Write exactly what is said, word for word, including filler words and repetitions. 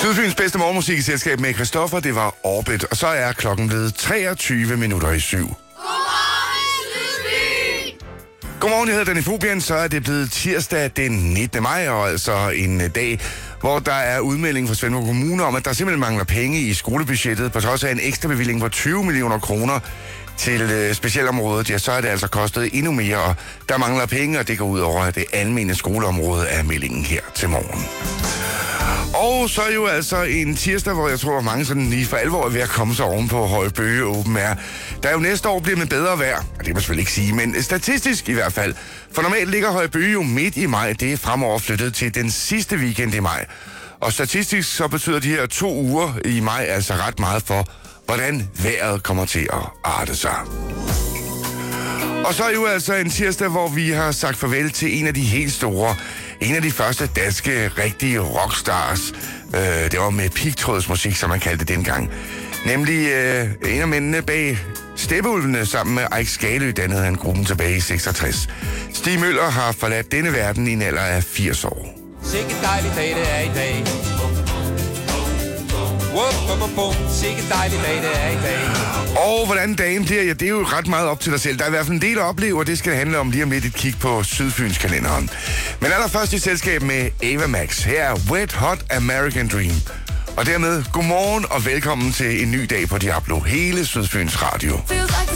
Sydfyns bedste morgenmusik i selskab med Christoffer, det var Orbit, og så er klokken blevet treogtyve minutter i syv. Godmorgen, Sydfyn! Godmorgen, jeg hedder Danny Fubien, så er det blevet tirsdag den nittende maj, og altså en dag, hvor der er udmelding fra Svendborg Kommune om, at der simpelthen mangler penge i skolebudgettet, på trods af en ekstra bevilling på tyve millioner kroner til øh, specialområdet. Ja, så er det altså kostet endnu mere, og der mangler penge, og det går ud over det almene skoleområde af meldingen her til morgen. Og så er jo altså en tirsdag, hvor jeg tror, at mange sådan lige for alvor er ved at komme sig oven på Høje Bøge Open Air. Der er jo næste år bliver med bedre vejr, og det kan man selvfølgelig ikke sige, men statistisk i hvert fald. For normalt ligger Høje Bøge jo midt i maj, det er fremover flyttet til den sidste weekend i maj. Og statistisk så betyder de her to uger i maj altså ret meget for, hvordan vejret kommer til at arte sig. Og så er jo altså en tirsdag, hvor vi har sagt farvel til en af de helt store, en af de første danske rigtige rockstars. Øh, det var med pigtrådsmusik, som man kaldte det dengang. Nemlig øh, en af mændene bag Steppeulvene sammen med Eik Skalø dannede han gruppen tilbage i seksogtres. Stig Møller har forladt denne verden i en alder af firs år. Sikke dejlig dag det er i dag. Sikke dejlig dag det er i dag. Og hvordan dagen bliver, ja, det er jo ret meget op til dig selv. Der er i hvert fald en del at opleve, og det skal det handle om lige om lidt et kig på Sydfyns kalenderen. Men allerførst i selskab med Ava Max. Her er Wet Hot American Dream. Og dermed godmorgen og velkommen til en ny dag på Diablo. Hele Sydfyns Radio.